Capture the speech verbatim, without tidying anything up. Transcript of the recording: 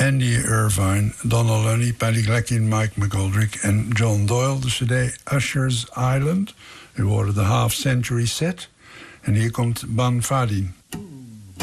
Andy Irvine, Donald Lunny, Paddy Gleckin, Mike McGoldrick en John Doyle. De cd Usher's Island. U hoorde de Half Century Set. En hier komt Ban Fadin.